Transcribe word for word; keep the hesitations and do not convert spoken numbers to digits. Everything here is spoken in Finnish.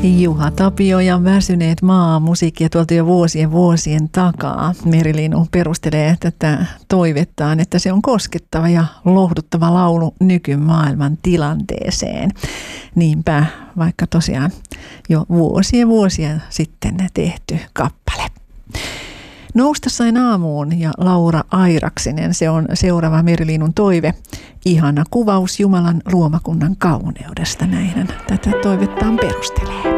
Juha Tapio ja Väsyneet maa, musiikkia tuolta jo vuosien vuosien takaa. Merilinnu perustelee tätä toivettaan, että se on koskettava ja lohduttava laulu nykymaailman tilanteeseen. Niinpä, vaikka tosiaan jo vuosien vuosien sitten tehty kappale. Nousta sain aamuun ja Laura Airaksinen, se on seuraava Merilinnun toive. Ihana kuvaus Jumalan luomakunnan kauneudesta, näin hän tätä toivettaan perustelee.